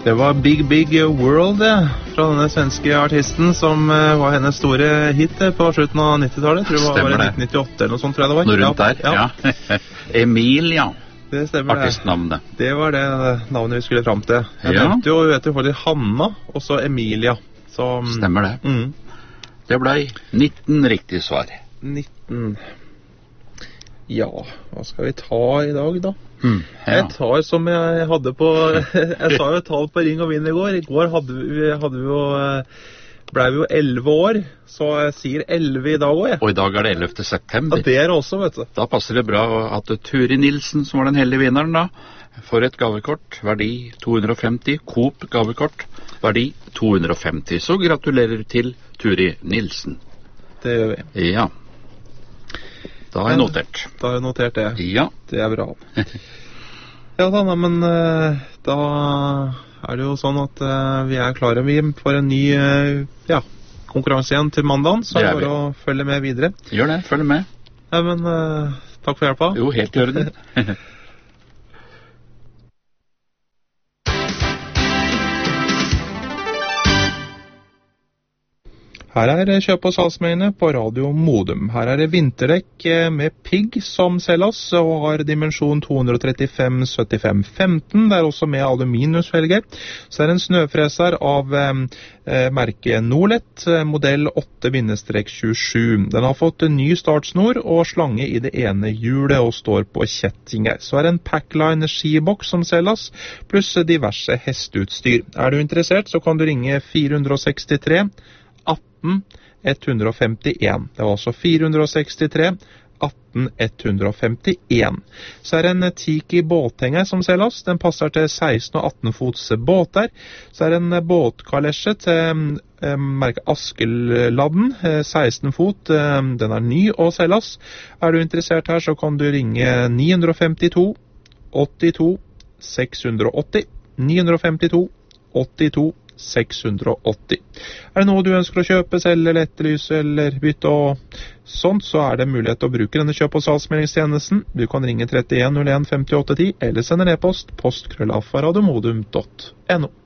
Det var Big Big World, fra denne svenske artisten som var hennes store hit på slutten av 90-tallet. Tror det var 1998 eller noe sånt, tror jeg det var. Noe rundt der, ja. Emilia, det stemmer, artistnavnet. Det var det navnet vi skulle frem til. Jeg nevnte jo, vet du, faktisk Hanna, og så Emilia. Så, stemmer det. Det ble 19 riktig svar. 19. Ja, hva skal vi ta i dag da? Ja. Jeg tar som jeg hadde på jeg sa jo et tall på Ring og Vinn i går. I går ble vi jo 11 år, så jeg sier 11 i dag også, jeg. Og i dag er det 11. september. Ja, det er det også, vet du. Da passer det bra at Turi Nilsen, som var den heldige vinneren da, får et gavekort, verdi 250, Coop gavekort, verdi 250. Så gratulerer til Turi Nilsen. Det gjør vi. Ja. Da har jeg notert. Da har jeg notert det. Ja. Det er bra. Ja da, men da er det jo sånn at vi er klare for en ny konkurranse igjen til mandagen, så det er bare å følge med videre. Gjør det, følg med. Ja, men takk for hjelpa. Jo, helt i orden. Her er kjøp- og salgsmeiene på Radio Modum. Her er det vinterdekk med pigg som selges, og har dimensjon 235-75-15. Det er også med aluminiumsfelger. Så er det en snøfreser av merket Norlet, modell 8-27. Den har fått en ny startsnor og slange i det ene hjulet og står på kjettinger. Så er det en Packline skiboks som selges, pluss diverse hesteutstyr. Er du interessert, så kan du ringe 463 18 151. Det var altså 463 18 151. Så er det en Tiki båthenger som selges. Den passer til 16 og 18 fots båter. Så er det en båtkalesje til merket Askeladden, 16 fot. Den er ny og selges. Er du interessert her, så kan du ringe 952 82 680. 952 82 680. Er det noe du ønsker å kjøpe, selge, eller etterlyse eller bytte og sånt, så er det mulighet til å bruke denne kjøp- og salgsmeldingstjenesten. Du kan ringe 31 01 58 10 eller sende en e-post, post@radiomodum.no.